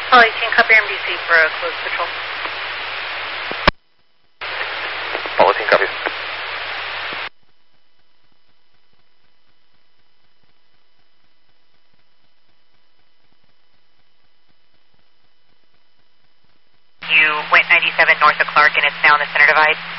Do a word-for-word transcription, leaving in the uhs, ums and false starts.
Apollo eighteen, copy M D C for a closed patrol. Apollo eighteen, copies. You went ninety-seven north of Clark and it's now on the center divide.